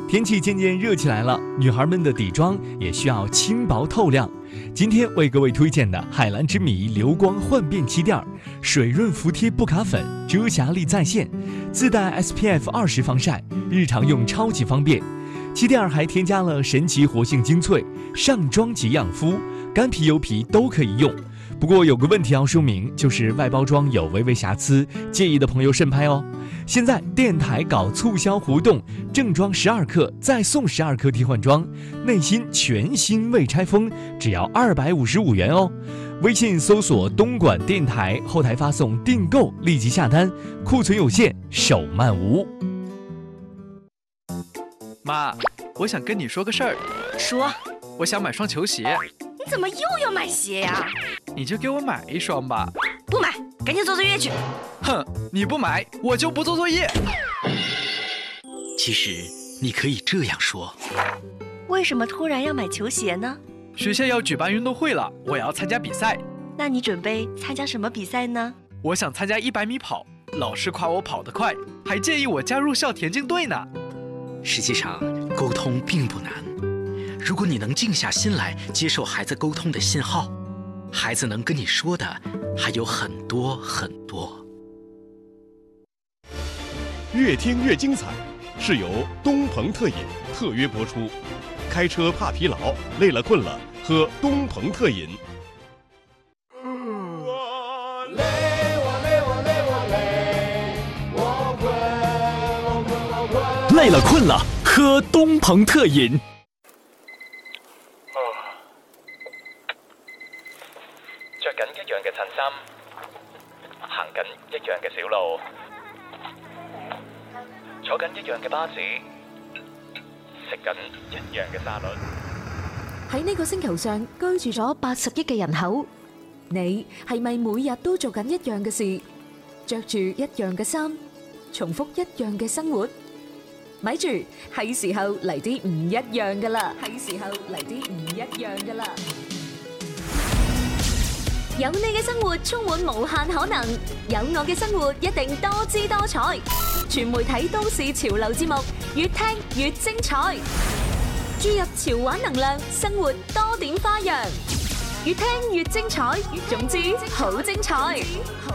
天气渐渐热起来了，女孩们的底妆也需要轻薄透亮。今天为各位推荐的海蓝之谜流光焕变气垫，水润服帖不卡粉，遮瑕力在线，自带 SPF20 防晒，日常用超级方便。气垫还添加了神奇活性精粹，上妆即养肤，干皮油皮都可以用。不过有个问题要说明，就是外包装有微微瑕疵，介意的朋友慎拍哦。现在电台搞促销活动，正装12克再送12克替换装，内心全新未拆封，只要255元哦。微信搜索东莞电台，后台发送订购，立即下单，库存有限，手慢无。 妈，我想跟你说个事儿。 说， 我想买双球鞋。 你怎么又要买鞋呀？ 你就给我买一双吧。 不买，赶紧做作业去。 哼，你不买，我就不做作业。 其实你可以这样说： 为什么突然要买球鞋呢？ 学校要举办运动会了，我要参加比赛。 那你准备参加什么比赛呢？ 我想参加100米跑，老师夸我跑得快，还建议我加入校田径队呢。 实际上，沟通并不难。如果你能静下心来接受孩子沟通的信号，孩子能跟你说的还有很多很多。 越听越精彩，是由东鹏特饮特约播出。开车怕疲劳，累了困了，喝东鹏特饮。 累了困了，喝东鹏特饮。 着緊一樣嘅襯衫，行緊一樣嘅小路，坐緊一樣嘅巴士，食緊一樣嘅沙律。 喺呢個星球上居住咗80億嘅人口，你係咪每日都做緊一樣嘅事，着住一樣嘅衫，重複一樣嘅生活？咪住，係時候嚟啲唔一樣噶啦！有你嘅生活充滿無限可能，有我嘅生活一定多姿多彩。全媒體都市潮流節目，越聽越精彩。注入潮玩能量，生活多點花樣，越聽越精彩。總之好精彩。